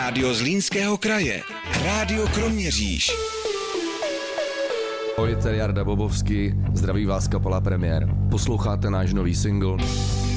Rádio Zlínského kraje. Rádio Kroměříž. Ahoj, tady Jarda Bobovský, zdraví vás kapela Premiér. Posloucháte náš nový single